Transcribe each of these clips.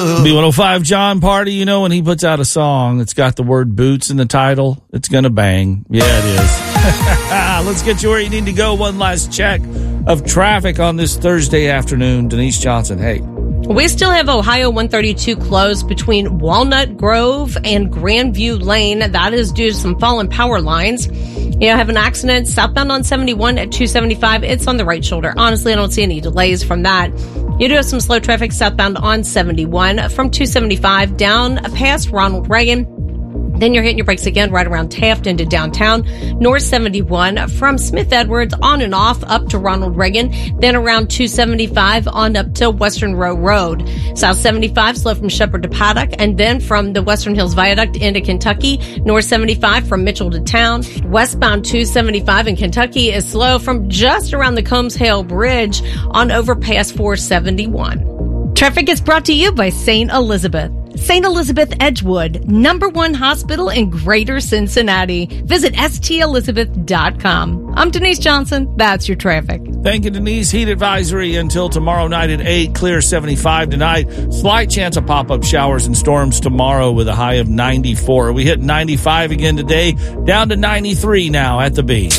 B105 John Party, you know, when he puts out a song that's got the word boots in the title, it's going to bang. Yeah, it is. Let's get you where you need to go. One last check of traffic on this Thursday afternoon. Denise Johnson, hey. We still have Ohio 132 closed between Walnut Grove and Grandview Lane. That is due to some fallen power lines. You have an accident southbound on 71 at 275. It's on the right shoulder. Honestly, I don't see any delays from that. You do have some slow traffic southbound on 71 from 275 down past Ronald Reagan. Then you're hitting your brakes again right around Taft into downtown. North 71 from Smith Edwards on and off up to Ronald Reagan. Then around 275 on up to Western Row Road. South 75 slow from Shepherd to Paddock. And then from the Western Hills Viaduct into Kentucky. North 75 from Mitchell to town. Westbound 275 in Kentucky is slow from just around the Combs Hale Bridge on overpass 471. Traffic is brought to you by St. Elizabeth. St. Elizabeth Edgewood, #1 hospital in Greater Cincinnati. Visit stelizabeth.com. I'm Denise Johnson. That's your traffic. Thank you, Denise. Heat advisory until tomorrow night at 8. Clear 75 tonight. Slight chance of pop-up showers and storms tomorrow with a high of 94. We hit 95 again today, down to 93 now at the B.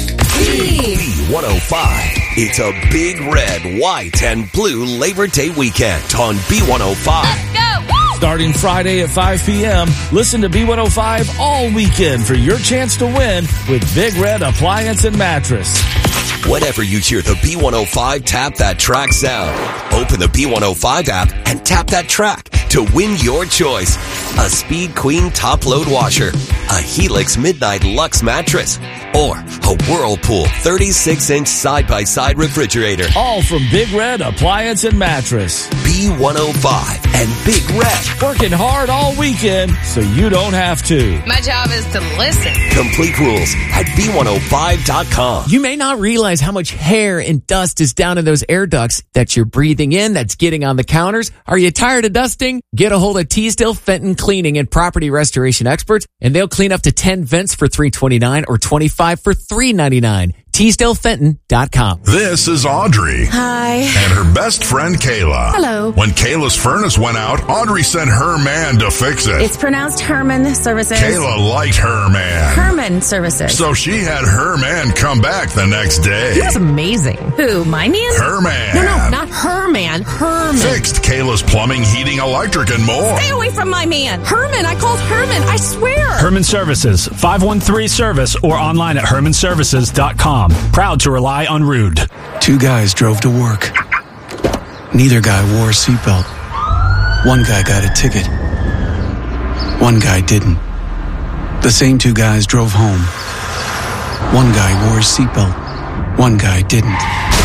B105. It's a big red, white, and blue Labor Day weekend on B105. Let's go! Starting Friday at 5 p.m., listen to B105 all weekend for your chance to win with Big Red Appliance and Mattress. Whenever you hear the B105 Tap That Track sound, open the B105 app and tap that track to win your choice. A Speed Queen top load washer, a Helix Midnight Luxe mattress, or a Whirlpool 36-inch side-by-side refrigerator. All from Big Red Appliance and Mattress. B105 and Big Red. Working hard all weekend so you don't have to. My job is to listen. Complete rules at B105.com. You may not realize how much hair and dust is down in those air ducts that you're breathing in, that's getting on the counters. Are you tired of dusting? Get a hold of Teasdale Fenton Cleaning and Property Restoration Experts, and they'll clean up to 10 vents for $329 or 25 for $399. TeasdaleFenton.com. This is Audrey. Hi. And her best friend, Kayla. Hello. When Kayla's furnace went out, Audrey sent her man to fix it. It's pronounced Herman Services. Kayla liked her man. Herman Services. So she had her man come back the next day. He was amazing. Who, my man? Her man. No, not her man. Herman. Fixed Kayla's plumbing, heating, electric, and more. Stay away from my man. Herman. I called Herman. I swear. Herman Services, 513-SERVICE or online at hermanservices.com. Proud to rely on Rude. Two guys drove to work. Neither guy wore a seatbelt. One guy got a ticket. One guy didn't. The same two guys drove home. One guy wore his seatbelt. One guy didn't.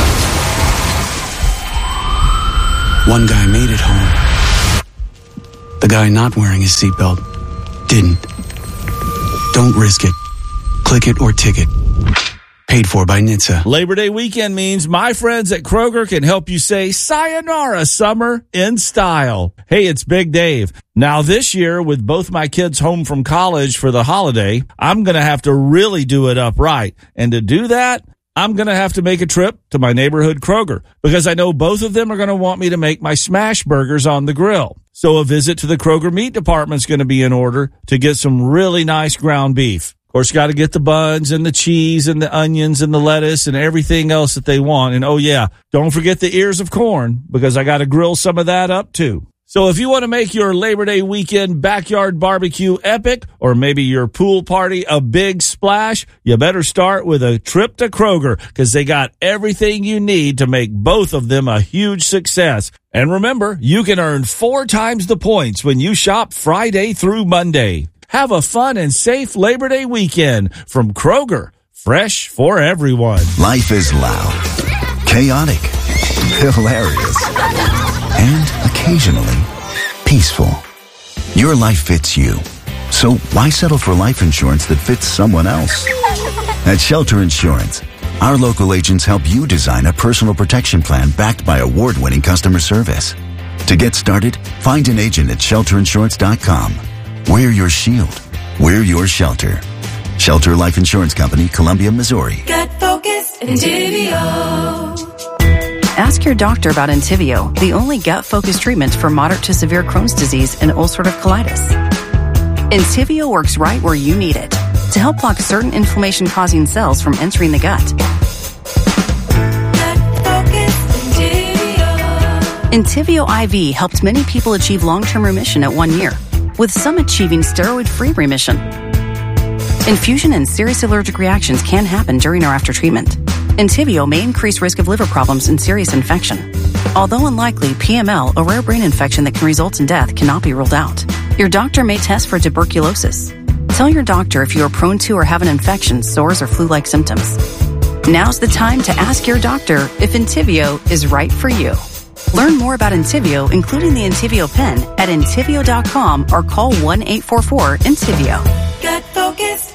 One guy made it home. The guy not wearing his seatbelt didn't. Don't risk it. Click it or ticket. Paid for by NHTSA. Labor Day weekend means my friends at Kroger can help you say sayonara summer in style. Hey, it's Big Dave. Now this year, with both my kids home from college for the holiday, I'm going to have to really do it up right. And to do that, I'm going to have to make a trip to my neighborhood Kroger because I know both of them are going to want me to make my smash burgers on the grill. So a visit to the Kroger meat department is going to be in order to get some really nice ground beef. Of course, got to get the buns and the cheese and the onions and the lettuce and everything else that they want. And oh yeah, don't forget the ears of corn because I got to grill some of that up too. So if you want to make your Labor Day weekend backyard barbecue epic or maybe your pool party a big splash, you better start with a trip to Kroger because they got everything you need to make both of them a huge success. And remember, you can earn 4 times the points when you shop Friday through Monday. Have a fun and safe Labor Day weekend from Kroger. Fresh for everyone. Life is loud, chaotic, hilarious, and occasionally peaceful. Your life fits you. So why settle for life insurance that fits someone else? At Shelter Insurance, our local agents help you design a personal protection plan backed by award-winning customer service. To get started, find an agent at shelterinsurance.com. We're your shield. We're your shelter. Shelter Life Insurance Company, Columbia, Missouri. Get focused in TVO. Ask your doctor about Entyvio, the only gut-focused treatment for moderate to severe Crohn's disease and ulcerative colitis. Entyvio works right where you need it to help block certain inflammation-causing cells from entering the gut. Entyvio IV helped many people achieve long-term remission at 1 year, with some achieving steroid-free remission. Infusion and serious allergic reactions can happen during or after treatment. Entyvio may increase risk of liver problems and serious infection. Although unlikely, PML, a rare brain infection that can result in death, cannot be ruled out. Your doctor may test for tuberculosis. Tell your doctor if you are prone to or have an infection, sores, or flu-like symptoms. Now's the time to ask your doctor if Entyvio is right for you. Learn more about Entyvio, including the Entyvio pen, at Entyvio.com or call 1-844-ENTYVIO. Gut focused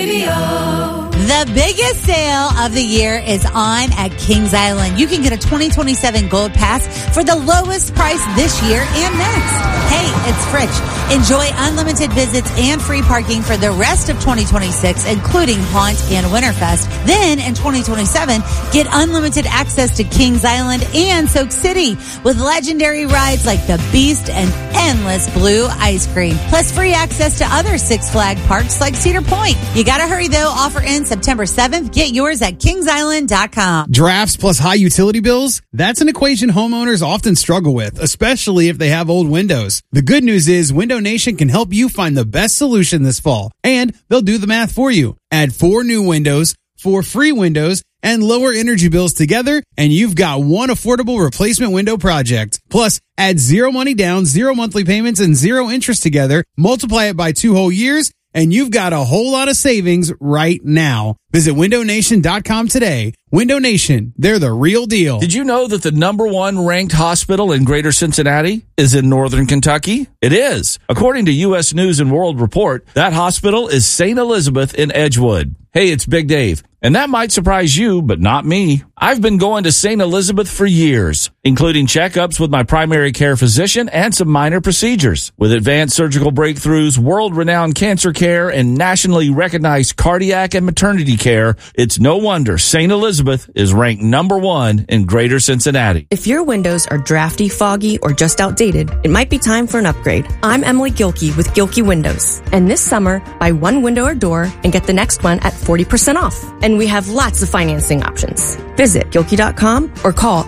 Entyvio. The biggest sale of the year is on at Kings Island. You can get a 2027 Gold Pass for the lowest price this year and next. Hey, it's Fritch. Enjoy unlimited visits and free parking for the rest of 2026, including Haunt and Winterfest. Then in 2027, get unlimited access to Kings Island and Soak City with legendary rides like the Beast and endless blue ice cream. Plus free access to other Six Flags parks like Cedar Point. You gotta hurry though. Offer ends September 7th. Get yours at kingsisland.com. Drafts plus high utility bills? That's an equation homeowners often struggle with, especially if they have old windows. The good news is Window Nation can help you find the best solution this fall, and they'll do the math for you. Add 4 new windows, 4 free windows, and lower energy bills together, and you've got one affordable replacement window project. Plus, add 0 money down, 0 monthly payments, and 0 interest together. Multiply it by 2 whole years, and you've got a whole lot of savings right now. Visit windownation.com today. Window Nation, they're the real deal. Did you know that the #1 ranked hospital in Greater Cincinnati is in Northern Kentucky? It is. According to U.S. News and World Report, that hospital is St. Elizabeth in Edgewood. Hey, it's Big Dave. And that might surprise you, but not me. I've been going to St. Elizabeth for years, including checkups with my primary care physician and some minor procedures. With advanced surgical breakthroughs, world-renowned cancer care, and nationally recognized cardiac and maternity care, it's no wonder St. Elizabeth is ranked #1 in Greater Cincinnati. If your windows are drafty, foggy, or just outdated, it might be time for an upgrade. I'm Emily Gilkey with Gilkey Windows. And this summer, buy one window or door and get the next one at 40% off. And we have lots of financing options. Visit Gilkey.com or call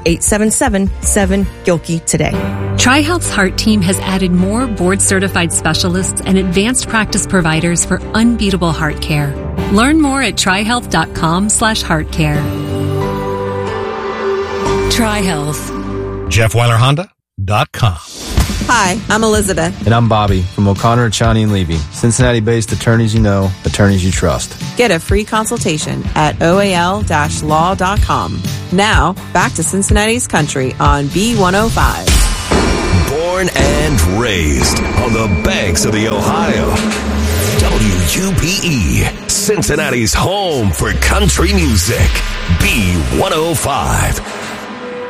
877-7-GILKEY today. TriHealth's Heart Team has added more board-certified specialists and advanced practice providers for unbeatable heart care. Learn more at TriHealth.com/heartcare. TriHealth. JeffWeilerHonda.com. Hi, I'm Elizabeth. And I'm Bobby from O'Connor, Chani & Levy. Cincinnati-based attorneys you know, attorneys you trust. Get a free consultation at oal-law.com. Now, back to Cincinnati's country on B105. Born and raised on the banks of the Ohio. WUPE, Cincinnati's home for country music. B105.